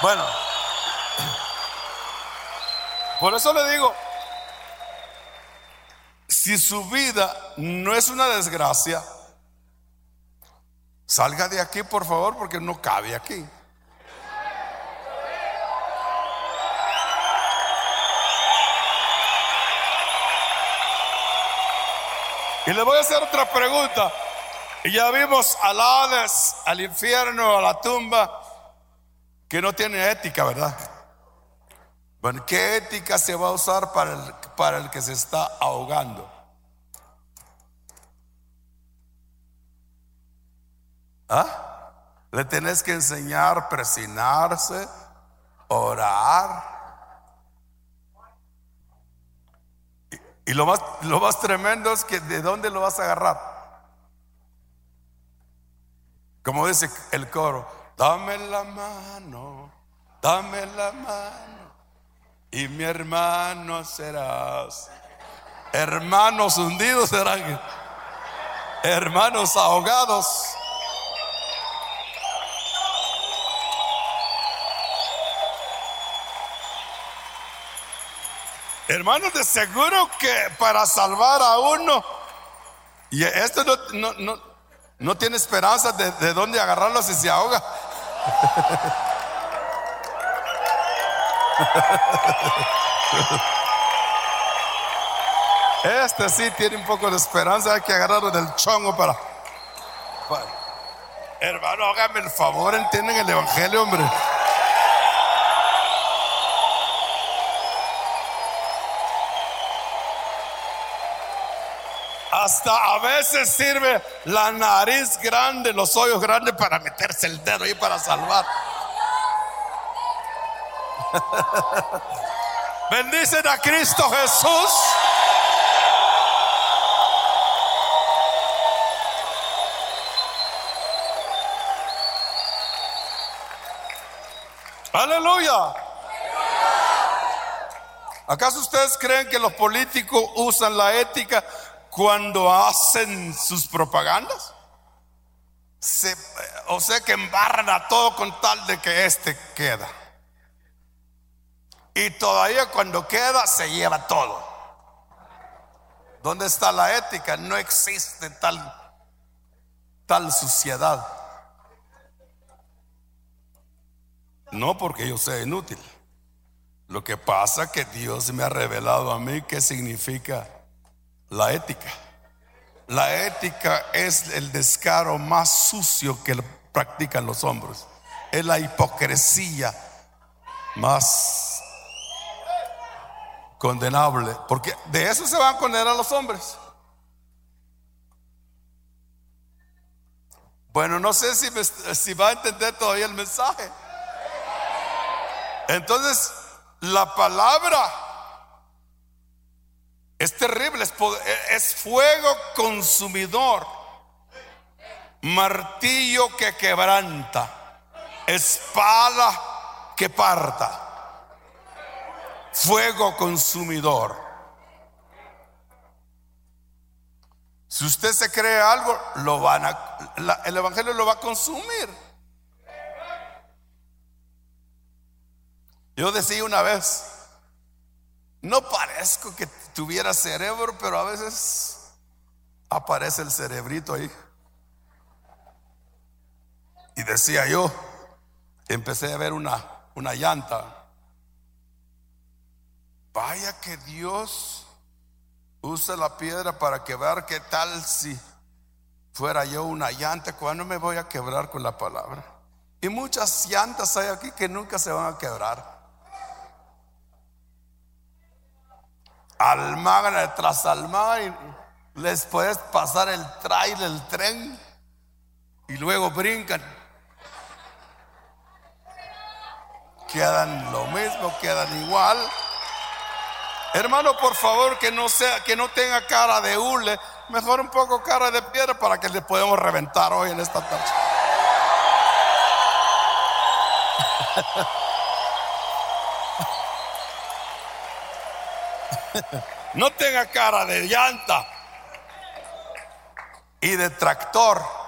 Bueno, por eso le digo, si su vida no es una desgracia, salga de aquí, por favor, porque no cabe aquí. Y le voy a hacer otra pregunta. Y ya vimos al Hades, al infierno, a la tumba, que no tiene ética, ¿verdad? Bueno, ¿qué ética se va a usar para el que se está ahogando? ¿Ah? Le tenés que enseñar a presinarse, orar. Y lo más tremendo es que ¿de dónde lo vas a agarrar? Como dice el coro, dame la mano y mi hermano serás. Hermanos hundidos serán, hermanos ahogados. Hermanos, de seguro que para salvar a uno, y esto no tiene esperanza de dónde agarrarlo si se ahoga. Este sí tiene un poco de esperanza, hay que agarrarlo del chongo para. Hermano, hágame el favor, entienden el evangelio, hombre. Hasta a veces sirve la nariz grande, los hoyos grandes para meterse el dedo ahí para salvar. Bendicen a Cristo Jesús. Aleluya. ¿Acaso ustedes creen que los políticos usan la ética cuando hacen sus propagandas? O sea que embarran a todo con tal de que queda. Y todavía cuando queda se lleva todo. ¿Dónde está la ética? No existe tal suciedad. No porque yo sea inútil. Lo que pasa es que Dios me ha revelado a mí qué significa la ética. La ética es el descaro más sucio que practican los hombres. Es la hipocresía más condenable, porque de eso se van a condenar los hombres. Bueno, no sé si va a entender todavía el mensaje. Entonces, la palabra es terrible, es fuego consumidor, martillo que quebranta, espada que parta, fuego consumidor. Si usted se cree algo, el evangelio lo va a consumir. Yo decía una vez, no parezco que tuviera cerebro, pero a veces aparece el cerebrito ahí. Y decía yo, empecé a ver una llanta. Vaya que Dios usa la piedra para quebrar. ¿Qué tal si fuera yo una llanta? ¿Cuándo me voy a quebrar con la palabra? Y muchas llantas hay aquí que nunca se van a quebrar. Almagran tras almagran y les puedes pasar el trailer, el tren, y luego brincan. Quedan lo mismo, quedan igual. Hermano, por favor, que no tenga cara de hule, mejor un poco cara de piedra para que le podamos reventar hoy en esta tarde. No tenga cara de llanta y de tractor.